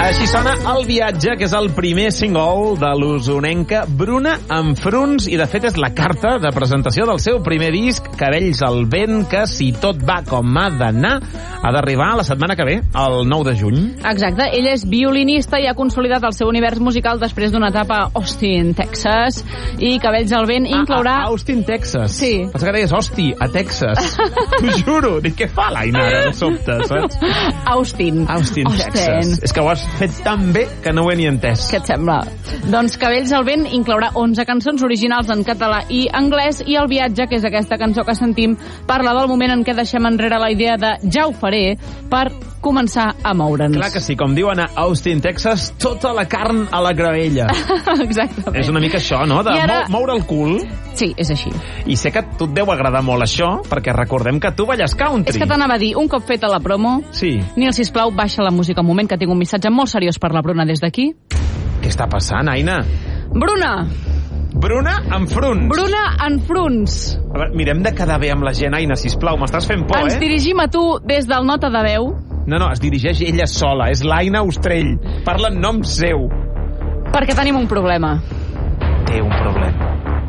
Així sona El viatge, que és el primer single de l'usonenca Bruna Enfruns, i de fet és la carta de presentació del seu primer disc, Cabells al vent, que si tot va com ha d'anar, ha d'arribar la setmana que ve, el 9 de juny. Exacte, ell és violinista i ha consolidat el seu univers musical després d'una etapa a Austin, Texas, i Cabells al vent inclourà... A Austin, Texas? Sí. Pensa que deies, hosti, a Texas. T'ho juro. Dic, què fa l'Aina ara de sobte, saps? Austin, Texas. És que ho has fet tan bé que no ho he ni entès. Què et sembla? Doncs Cabells al vent inclourà 11 cançons originals en català i anglès, i El viatge, que és aquesta cançó que sentim, parla del moment en què deixem enrere la idea de ja ho faré per començar a moure'ns. Clar que sí, com diuen a Austin, Texas, tota la carn a la graella. Exactament. És una mica això, no? De ara... moure el cul. Sí, és així. I sé que a tu et deu agradar molt això, perquè recordem que tu balles country. És que t'anava a dir, un cop feta la promo, sí. Nil, sisplau, baixa la música un moment, que tinc un missatge molt seriós per la Bruna des d'aquí. Què està passant, Aina? Bruna Enfruns. Bruna Enfruns. A veure, mirem de quedar bé amb la gent, Aina, sisplau, m'estàs fent por, Ens dirigim a tu des del Nota de Veu. No, es dirigeix ella sola, és l'Aina Ostrell. Parla en nom seu. Perquè tenim un problema. Té un problema.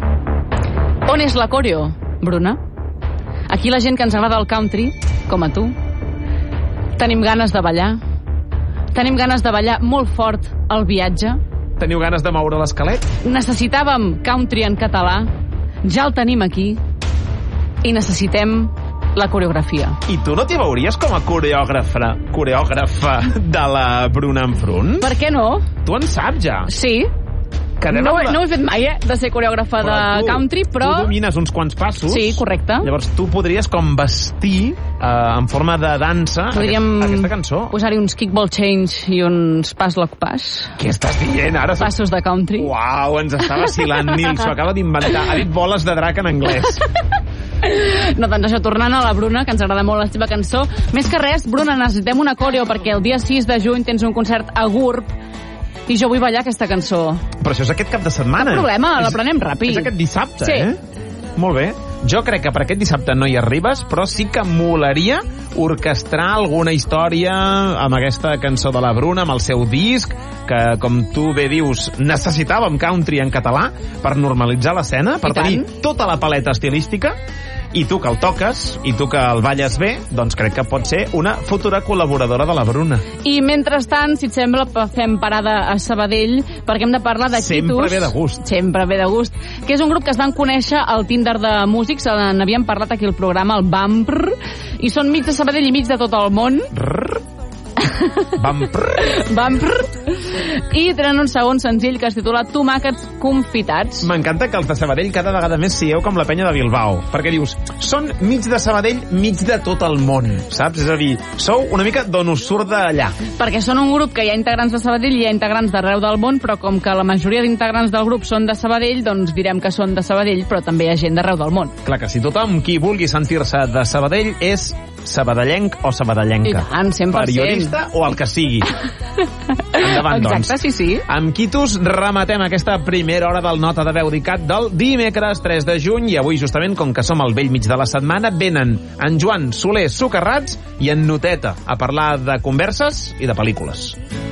On és la coreo, Bruna? Aquí la gent que ens agrada el country, com a tu, tenim ganes de ballar. Tenim ganes de ballar molt fort El viatge. Teniu ganes de moure l'esquelet? Necessitàvem country en català. Ja el tenim aquí. I necessitem la coreografia. I tu no t'hi veuries com a coreògrafa de la Bruna Enfruns? Per què no? Tu en saps ja? Sí. No ho he fet mai, de ser coreògrafa de country, però... Tu domines uns quants passos. Sí, correcte. Llavors tu podries com vestir en forma de dansa aquesta cançó. Posar-hi uns kickball change i uns pas lock pas. Què estàs dient ara? Passos de country. Uau, ens està vacilant, Nil, s'ho acaba d'inventar. Ha dit boles de drac en anglès. No, doncs això, tornant a la Bruna, que ens agrada molt la seva cançó. Més que res, Bruna, necessitem una coreo, perquè el dia 6 de juny tens un concert a GURB, i jo vull ballar aquesta cançó. Però això és aquest cap de setmana. No problema, l'aprenem ràpid. És aquest dissabte, sí. Molt bé. Jo crec que per aquest dissabte no hi arribes, però sí que molaria orquestrar alguna història amb aquesta cançó de la Bruna, amb el seu disc, que, com tu bé dius, necessitàvem country en català per normalitzar l'escena, per tenir tota la paleta estilística. I tu que el toques, i tu que el balles bé, doncs crec que pot ser una futura col·laboradora de la Bruna. I mentrestant, si et sembla, fem parada a Sabadell, perquè hem de parlar de Quitus. Sempre ve de gust. Sempre ve de gust. Que és un grup que es van conèixer al Tinder de músics, n'havíem parlat aquí al programa, el BAMPR, i són mig de Sabadell i mig de tot el món. BAMPR. I tenen un segon senzill que es titula Tomàquets confitats. M'encanta que els de Sabadell cada vegada més sigueu com la penya de Bilbao, perquè dius, són mig de Sabadell, mig de tot el món, saps? És a dir, sou una mica d'on us surt d'allà. Perquè són un grup que hi ha integrants de Sabadell i hi ha integrants d'arreu del món, però com que la majoria d'integrants del grup són de Sabadell, doncs direm que són de Sabadell, però també hi ha gent d'arreu del món. Clar que si tothom qui vulgui sentir-se de Sabadell és sabadellenc o sabadellenca. I tant, 100%. Periodista o el que sigui. Endavant, doncs. Exacte, sí. Amb Quitus rematem aquesta primera hora del Nota de Veu Dicat del dimecres 3 de juny, i avui, justament, com que som al vell mig de la setmana, venen en Joan Soler Socarrats i en Noteta a parlar de converses i de pel·lícules.